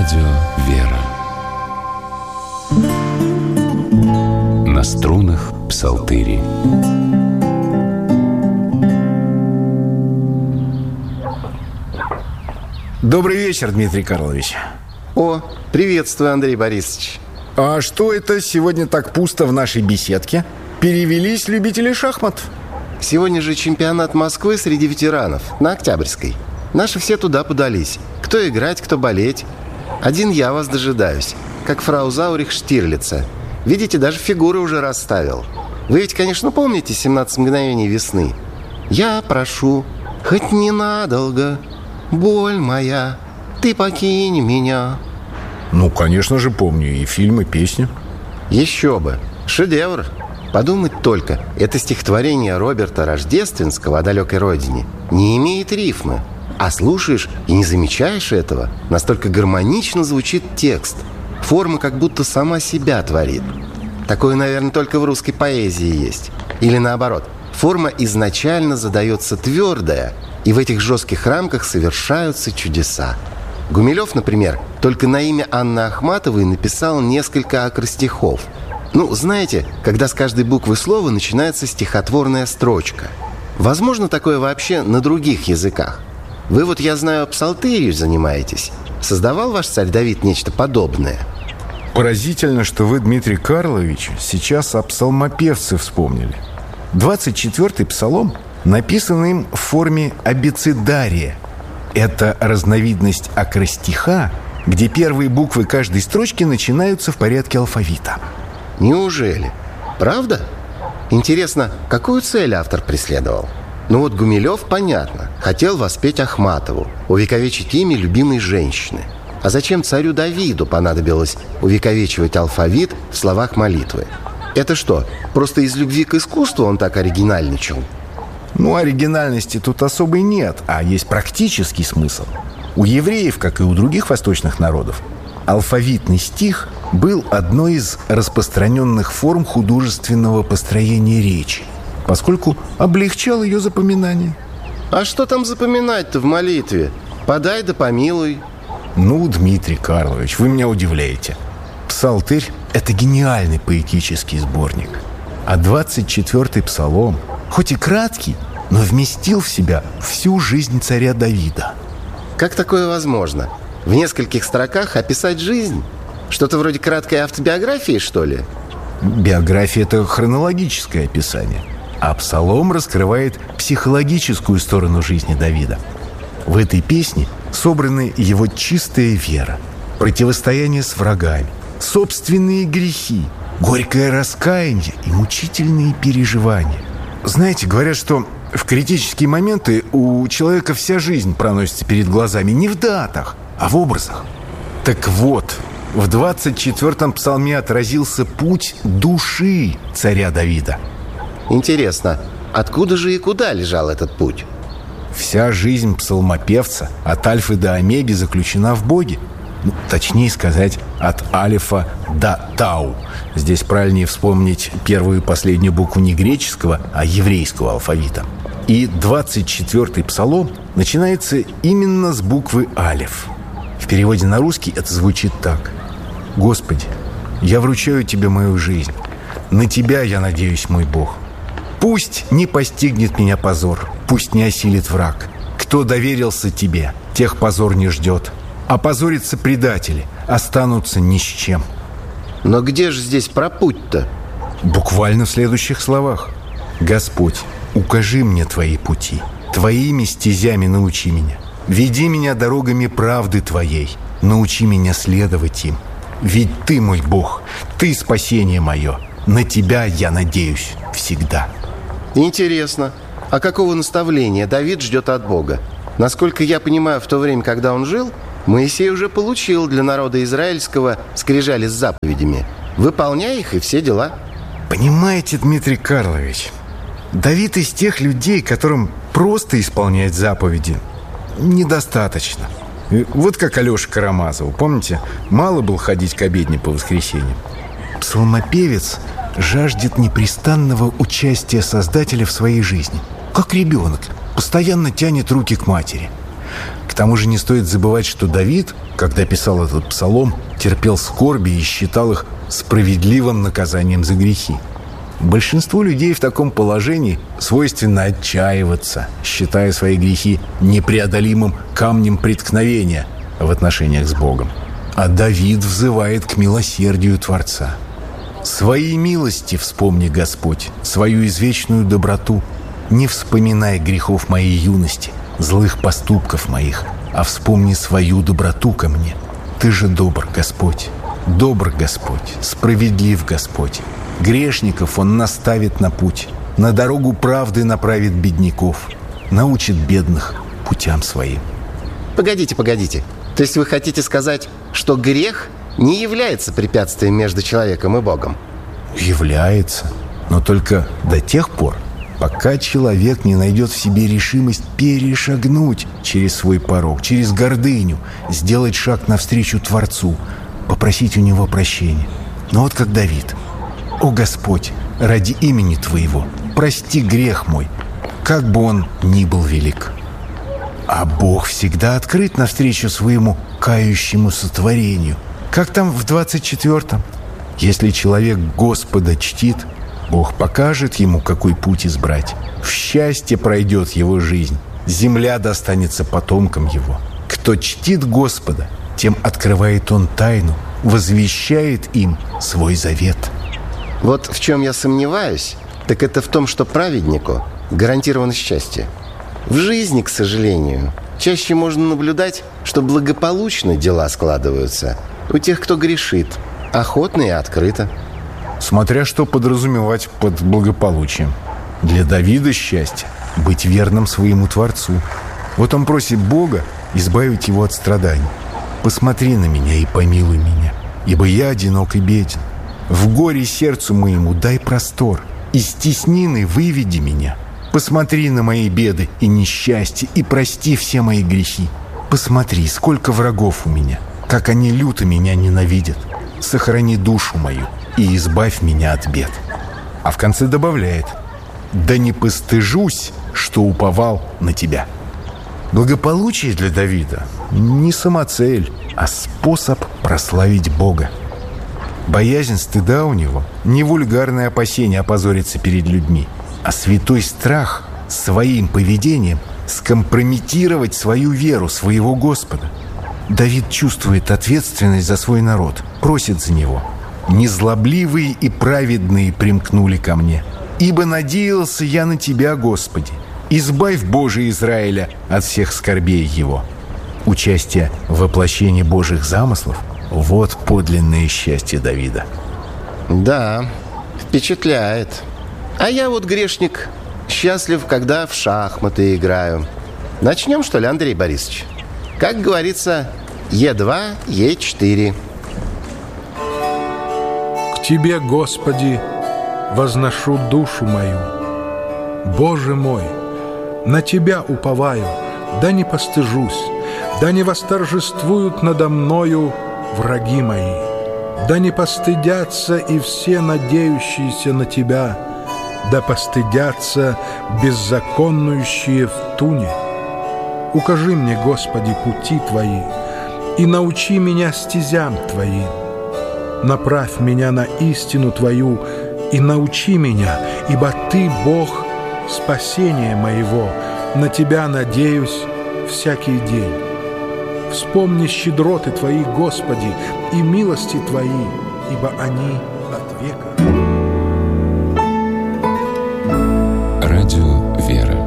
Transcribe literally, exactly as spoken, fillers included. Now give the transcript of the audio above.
Радио «Вера». На струнах псалтыри. Добрый вечер, Дмитрий Карлович. О, приветствую, Андрей Борисович. А что это сегодня так пусто в нашей беседке? Перевелись любители шахмат? Сегодня же чемпионат Москвы среди ветеранов на Октябрьской. Наши все туда подались. Кто играть, кто болеть. Один я вас дожидаюсь, как фрау Заурих Штирлица. Видите, даже фигуры уже расставил. Вы ведь, конечно, помните семнадцать мгновений весны? Я прошу, хоть ненадолго, боль моя, ты покинь меня. Ну, конечно же, помню и фильм, и песню. Еще бы, шедевр. Подумать только, это стихотворение Роберта Рождественского о далекой родине не имеет рифмы. А слушаешь и не замечаешь этого. Настолько гармонично звучит текст. Форма как будто сама себя творит. Такое, наверное, только в русской поэзии есть. Или наоборот, форма изначально задается твердая, и в этих жестких рамках совершаются чудеса. Гумилев, например, только на имя Анны Ахматовой написал несколько акростихов. Ну, знаете, когда с каждой буквы слова начинается стихотворная строчка. Возможно такое вообще на других языках. Вы вот, я знаю, псалтырью занимаетесь. Создавал ваш царь Давид нечто подобное? Поразительно, что вы, Дмитрий Карлович, сейчас о псалмопевце вспомнили. двадцать четвёртый псалом написан им в форме абецедария. Это разновидность акростиха, где первые буквы каждой строчки начинаются в порядке алфавита. Неужели? Правда? Интересно, какую цель автор преследовал? Ну вот Гумилев, понятно, хотел воспеть Ахматову, увековечить имя любимой женщины. А зачем царю Давиду понадобилось увековечивать алфавит в словах молитвы? Это что, просто из любви к искусству он так оригинальничал? Ну, оригинальности тут особой нет, а есть практический смысл. У евреев, как и у других восточных народов, алфавитный стих был одной из распространенных форм художественного построения речи, поскольку облегчал ее запоминание. А что там запоминать-то в молитве? Подай да помилуй. Ну, Дмитрий Карлович, вы меня удивляете. Псалтырь – это гениальный поэтический сборник. А двадцать четвёртый псалом, хоть и краткий, но вместил в себя всю жизнь царя Давида. Как такое возможно? В нескольких строках описать жизнь? Что-то вроде краткой автобиографии, что ли? Биография – это хронологическое описание, а псалом раскрывает психологическую сторону жизни Давида. В этой песне собраны его чистая вера, противостояние с врагами, собственные грехи, горькое раскаяние и мучительные переживания. Знаете, говорят, что в критические моменты у человека вся жизнь проносится перед глазами не в датах, а в образах. Так вот, в двадцать четвёртом псалме отразился путь души царя Давида. Интересно, откуда же и куда лежал этот путь? Вся жизнь псалмопевца от альфы до омеги заключена в Боге. Ну, точнее сказать, от алифа до тау. Здесь правильнее вспомнить первую и последнюю букву не греческого, а еврейского алфавита. И двадцать четвёртый псалом начинается именно с буквы алиф. В переводе на русский это звучит так: «Господи, я вручаю Тебе мою жизнь. На Тебя я надеюсь, мой Бог. Пусть не постигнет меня позор, пусть не осилит враг. Кто доверился Тебе, тех позор не ждет. Опозорятся предатели, останутся ни с чем». Но где же здесь про путь-то? Буквально в следующих словах: «Господь, укажи мне Твои пути, Твоими стезями научи меня. Веди меня дорогами правды Твоей, научи меня следовать им. Ведь Ты мой Бог, Ты спасение мое, на Тебя я надеюсь всегда». Интересно, а какого наставления Давид ждет от Бога? Насколько я понимаю, в то время, когда он жил, Моисей уже получил для народа израильского скрижали с заповедями. Выполняй их, и все дела. Понимаете, Дмитрий Карлович, Давид из тех людей, которым просто исполнять заповеди недостаточно. Вот как Алеша Карамазову, помните? Мало было ходить к обедне по воскресеньям. Псалмопевец жаждет непрестанного участия Создателя в своей жизни. Как ребенок, постоянно тянет руки к матери. К К тому же не стоит забывать, что Давид, когда писал этот псалом, терпел скорби и считал их справедливым наказанием за грехи. Большинству людей в таком положении свойственно отчаиваться, считая свои грехи непреодолимым камнем преткновения в отношениях с Богом. А Давид взывает к милосердию Творца. «Свои милости вспомни, Господь, свою извечную доброту. Не вспоминай грехов моей юности, злых поступков моих, а вспомни свою доброту ко мне. Ты же добр, Господь, добр Господь, справедлив Господь. Грешников Он наставит на путь, на дорогу правды направит бедняков, научит бедных путям своим». Погодите, погодите. То есть вы хотите сказать, что грех не является препятствием между человеком и Богом? Является, но только до тех пор, пока человек не найдет в себе решимость перешагнуть через свой порог, через гордыню, сделать шаг навстречу Творцу, попросить у Него прощения. Но вот как Давид: «О Господь, ради имени Твоего, прости грех мой, как бы он ни был велик». А Бог всегда открыт навстречу своему кающемуся творению. Как там в двадцать четвёртом? Если человек Господа чтит, Бог покажет ему, какой путь избрать. В счастье пройдет его жизнь, земля достанется потомкам его. Кто чтит Господа, тем открывает Он тайну, возвещает им свой завет. Вот в чем я сомневаюсь, так это в том, что праведнику гарантировано счастье. В жизни, к сожалению, чаще можно наблюдать, что благополучно дела складываются у тех, кто грешит, охотно и открыто. Смотря что подразумевать под благополучием. Для Давида счастье — быть верным своему Творцу. Вот он просит Бога избавить его от страданий. «Посмотри на меня и помилуй меня, ибо я одинок и беден. В горе сердцу моему дай простор, из теснины выведи меня. Посмотри на мои беды и несчастья и прости все мои грехи. Посмотри, сколько врагов у меня, как они люто меня ненавидят. Сохрани душу мою и избавь меня от бед». А в конце добавляет: «Да не постыжусь, что уповал на тебя». Благополучие для Давида не самоцель, а способ прославить Бога. Боязнь стыда у него не вульгарное опасение опозориться перед людьми, а святой страх своим поведением скомпрометировать свою веру, своего Господа. Давид чувствует ответственность за свой народ, просит за него: «Незлобливые и праведные примкнули ко мне, ибо надеялся я на Тебя, Господи. Избавь, Боже, Израиля от всех скорбей его». Участие в воплощении Божьих замыслов — вот подлинное счастье Давида. Да, впечатляет. А я вот, грешник, счастлив, когда в шахматы играю. Начнем, что ли, Андрей Борисович? Как говорится, Е два, Е четыре. К Тебе, Господи, возношу душу мою. Боже мой, на Тебя уповаю, да не постыжусь, да не восторжествуют надо мною враги мои, да не постыдятся и все надеющиеся на Тебя, да постыдятся беззаконнующие в туне. Укажи мне, Господи, пути Твои, и научи меня стезям Твоим. Направь меня на истину Твою и научи меня, ибо Ты, Бог, спасения моего, на Тебя надеюсь всякий день. Вспомни щедроты Твои, Господи, и милости Твои, ибо они от века. Радио «Вера».